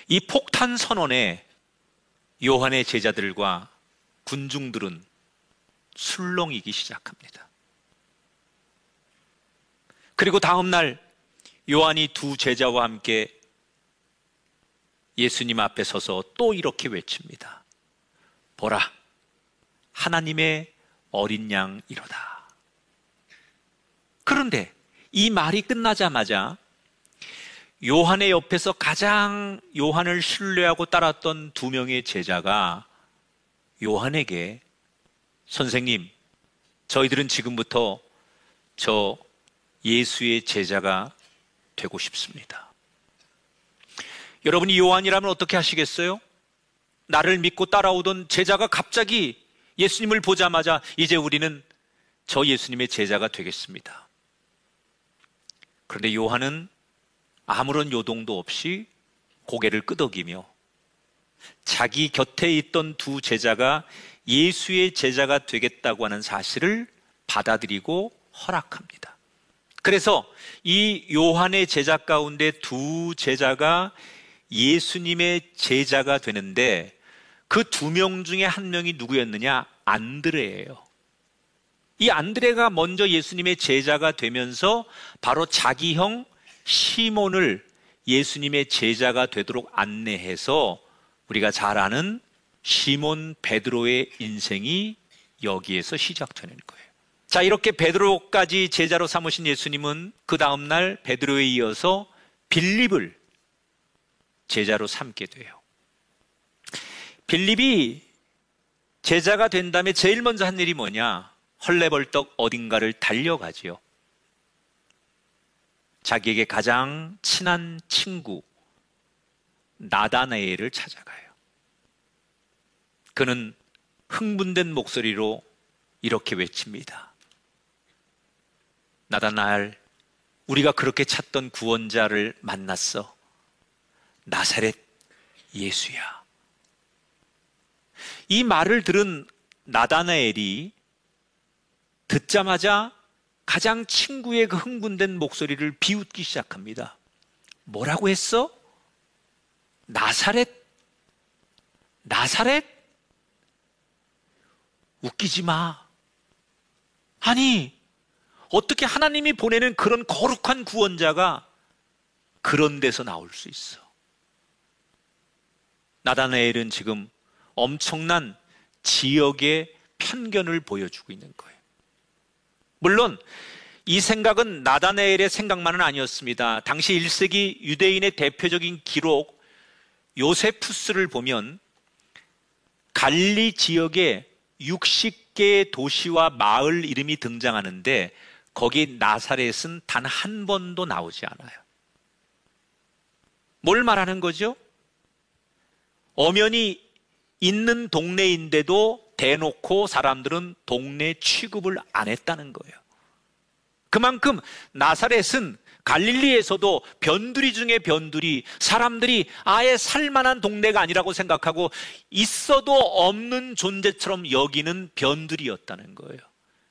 이 폭탄 선언에 요한의 제자들과 군중들은 술렁이기 시작합니다. 그리고 다음 날 요한이 두 제자와 함께 예수님 앞에 서서 또 이렇게 외칩니다. 보라, 하나님의 어린 양이로다. 그런데 이 말이 끝나자마자 요한의 옆에서 가장 요한을 신뢰하고 따랐던 두 명의 제자가 요한에게 선생님, 저희들은 지금부터 저 예수의 제자가 되고 싶습니다. 여러분이 요한이라면 어떻게 하시겠어요? 나를 믿고 따라오던 제자가 갑자기 예수님을 보자마자 이제 우리는 저 예수님의 제자가 되겠습니다. 그런데 요한은 아무런 요동도 없이 고개를 끄덕이며 자기 곁에 있던 두 제자가 예수의 제자가 되겠다고 하는 사실을 받아들이고 허락합니다. 그래서 이 요한의 제자 가운데 두 제자가 예수님의 제자가 되는데 그 두 명 중에 한 명이 누구였느냐? 안드레예요. 이 안드레가 먼저 예수님의 제자가 되면서 바로 자기 형 시몬을 예수님의 제자가 되도록 안내해서 우리가 잘 아는 시몬 베드로의 인생이 여기에서 시작되는 거예요. 자, 이렇게 베드로까지 제자로 삼으신 예수님은 그 다음날 베드로에 이어서 빌립을 제자로 삼게 돼요. 빌립이 제자가 된 다음에 제일 먼저 한 일이 뭐냐? 헐레벌떡 어딘가를 달려가지요. 자기에게 가장 친한 친구 나다나엘을 찾아가요. 그는 흥분된 목소리로 이렇게 외칩니다. 나다나엘, 우리가 그렇게 찾던 구원자를 만났어. 나사렛 예수야. 이 말을 들은 나다나엘이 듣자마자 가장 친구의 그 흥분된 목소리를 비웃기 시작합니다. 뭐라고 했어? 나사렛? 나사렛? 웃기지 마. 아니, 어떻게 하나님이 보내는 그런 거룩한 구원자가 그런 데서 나올 수 있어? 나다나엘은 지금 엄청난 지역의 편견을 보여주고 있는 거예요. 물론 이 생각은 나다나엘의 생각만은 아니었습니다. 당시 1세기 유대인의 대표적인 기록 요세푸스를 보면 갈리 지역에 60개의 도시와 마을 이름이 등장하는데 거기 나사렛은 단 한 번도 나오지 않아요. 뭘 말하는 거죠? 엄연히 있는 동네인데도 대놓고 사람들은 동네 취급을 안 했다는 거예요. 그만큼 나사렛은 갈릴리에서도 변두리 중에 변두리, 사람들이 아예 살만한 동네가 아니라고 생각하고 있어도 없는 존재처럼 여기는 변두리였다는 거예요.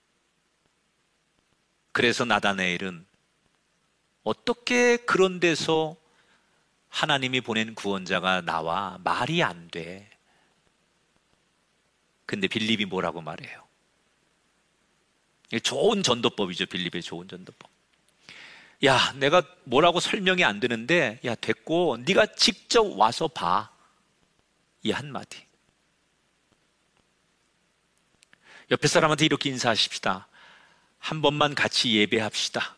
그래서 나다나엘은 어떻게 그런 데서 하나님이 보낸 구원자가 나와? 말이 안 돼. 근데 빌립이 뭐라고 말해요? 좋은 전도법이죠. 빌립의 좋은 전도법. 야, 내가 뭐라고 설명이 안 되는데 야, 됐고 네가 직접 와서 봐. 이 한마디. 옆에 사람한테 이렇게 인사하십시다. 한 번만 같이 예배합시다.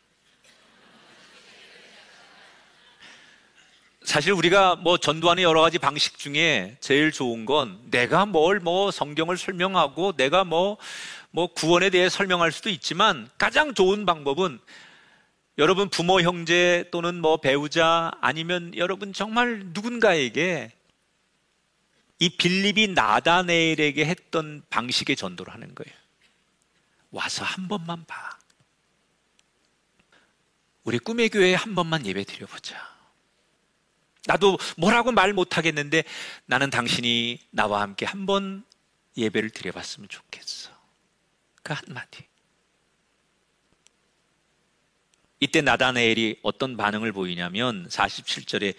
사실 우리가 전도하는 여러 가지 방식 중에 제일 좋은 건 내가 성경을 설명하고 내가 구원에 대해 설명할 수도 있지만 가장 좋은 방법은 여러분 부모, 형제 또는 배우자 아니면 여러분 정말 누군가에게 이 빌립이 나다나엘에게 했던 방식의 전도를 하는 거예요. 와서 한 번만 봐. 우리 꿈의 교회에 한 번만 예배 드려보자. 나도 뭐라고 말 못하겠는데 나는 당신이 나와 함께 한 번 예배를 드려봤으면 좋겠어. 그 한마디. 이때 나다나엘이 어떤 반응을 보이냐면 47절에